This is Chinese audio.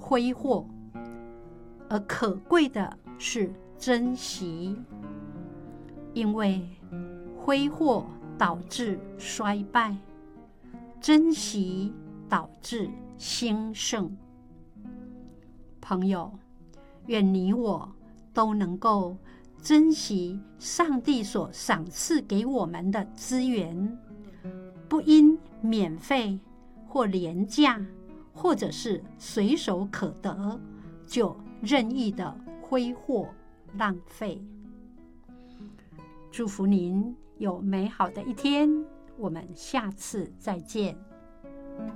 挥霍，而可贵的是珍惜。因为挥霍导致衰败，珍惜导致兴盛。朋友，愿你我都能够珍惜上帝所赏赐给我们的资源，不因免费或廉价或者是随手可得就任意的挥霍浪费。祝福您有美好的一天，我们下次再见。